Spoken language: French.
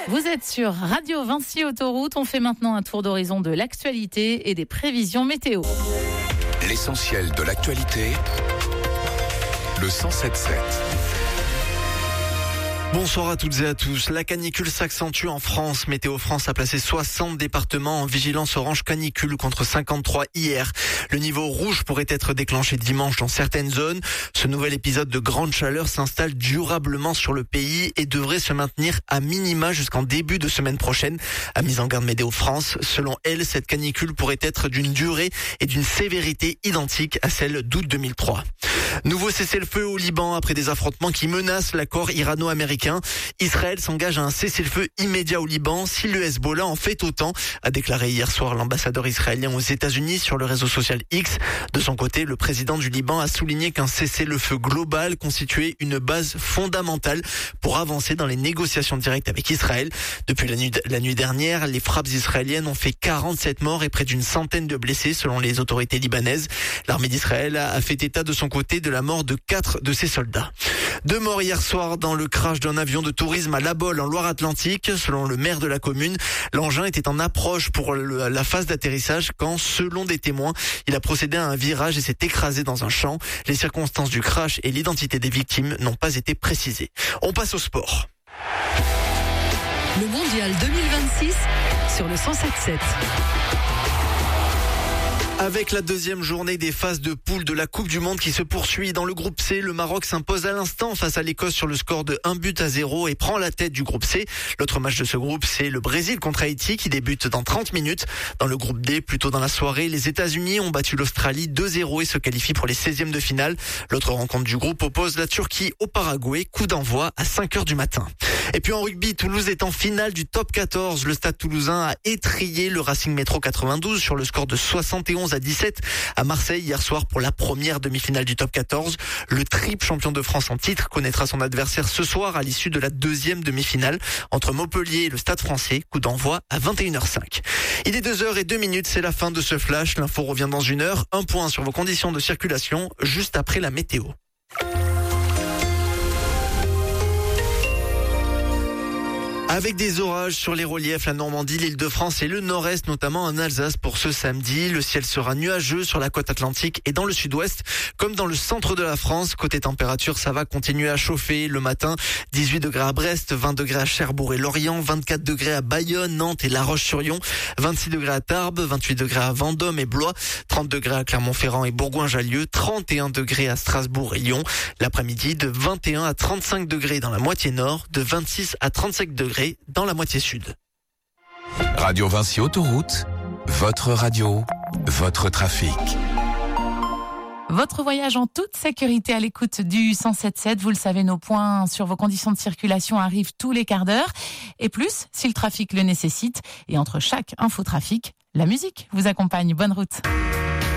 Vous êtes sur Radio Vinci Autoroute. On fait maintenant un tour d'horizon de l'actualité et des prévisions météo. L'essentiel de l'actualité, le 107.7. Bonsoir à toutes et à tous. La canicule s'accentue en France. Météo France a placé 60 départements en vigilance orange canicule contre 53 hier. Le niveau rouge pourrait être déclenché dimanche dans certaines zones. Ce nouvel épisode de grande chaleur s'installe durablement sur le pays et devrait se maintenir à minima jusqu'en début de semaine prochaine, a mis en garde Météo France. Selon elle, cette canicule pourrait être d'une durée et d'une sévérité identiques à celle d'août 2003. Nouveau cessez-le-feu au Liban après des affrontements qui menacent l'accord irano-américain. Israël s'engage à un cessez-le-feu immédiat au Liban si le Hezbollah en fait autant, a déclaré hier soir l'ambassadeur israélien aux États-Unis sur le réseau social X. De son côté, le président du Liban a souligné qu'un cessez-le-feu global constituait une base fondamentale pour avancer dans les négociations directes avec Israël. Depuis la nuit dernière, les frappes israéliennes ont fait 47 morts et près d'une centaine de blessés selon les autorités libanaises. L'armée d'Israël a fait état de son côté de la mort de 4 de ses soldats. 2 morts hier soir dans le crash d'un avion de tourisme à La Baule en Loire-Atlantique. Selon le maire de la commune, l'engin était en approche pour la phase d'atterrissage quand, selon des témoins, il a procédé à un virage et s'est écrasé dans un champ. Les circonstances du crash et l'identité des victimes n'ont pas été précisées. On passe au sport. Le mondial 2026 sur le 107.7. Avec la deuxième journée des phases de poule de la Coupe du Monde qui se poursuit dans le groupe C, le Maroc s'impose à l'instant face à l'Écosse sur le score de 1-0 et prend la tête du groupe C. L'autre match de ce groupe, c'est le Brésil contre Haïti qui débute dans 30 minutes. Dans le groupe D, plus tôt dans la soirée, les États-Unis ont battu l'Australie 2-0 et se qualifient pour les 16e de finale. L'autre rencontre du groupe oppose la Turquie au Paraguay, coup d'envoi à 5h du matin. Et puis en rugby, Toulouse est en finale du top 14. Le Stade Toulousain a étrillé le Racing Métro 92 sur le score de 71-17 à Marseille hier soir pour la première demi-finale du top 14. Le triple champion de France en titre connaîtra son adversaire ce soir à l'issue de la deuxième demi-finale entre Montpellier et le Stade Français. Coup d'envoi à 21h05. Il est 2h02, c'est la fin de ce flash. L'info revient dans 1 heure. Un point sur vos conditions de circulation juste après la météo. Avec des orages sur les reliefs, la Normandie, l'Île-de-France et le Nord-Est, notamment en Alsace pour ce samedi. Le ciel sera nuageux sur la côte atlantique et dans le sud-ouest, comme dans le centre de la France. Côté température, ça va continuer à chauffer le matin. 18 degrés à Brest, 20 degrés à Cherbourg et Lorient, 24 degrés à Bayonne, Nantes et La Roche-sur-Yon, 26 degrés à Tarbes, 28 degrés à Vendôme et Blois, 30 degrés à Clermont-Ferrand et Bourgoin-Jallieu, 31 degrés à Strasbourg et Lyon. L'après-midi, de 21 à 35 degrés dans la moitié nord, de 26 à 35 degrés dans la moitié sud. Radio Vinci Autoroute, votre radio, votre trafic. Votre voyage en toute sécurité à l'écoute du 107.7. Vous le savez, nos points sur vos conditions de circulation arrivent tous les quarts d'heure. Et plus, si le trafic le nécessite. Et entre chaque infotrafic, la musique vous accompagne. Bonne route.